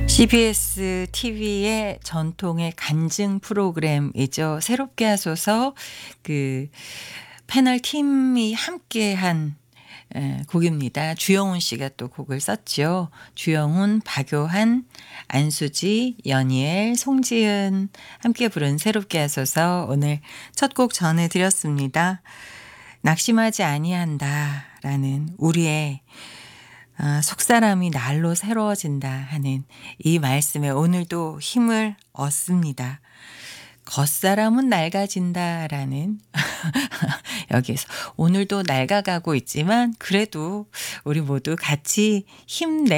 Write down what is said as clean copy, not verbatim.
CBS TV의 전통의 간증 프로그램이죠. 새롭게 하소서 그 패널 팀이 함께한 곡입니다. 주영훈 씨가 또 곡을 썼죠. 주영훈, 박요한, 안수지, 연희엘, 송지은 함께 부른 새롭게 하소서 오늘 첫 곡 전해드렸습니다. 낙심하지 아니한다라는 우리의 속사람이 날로 새로워진다 하는 이 말씀에 오늘도 힘을 얻습니다. 겉사람은 낡아진다라는 여기에서 오늘도 낡아가고 있지만 그래도 우리 모두 같이 힘내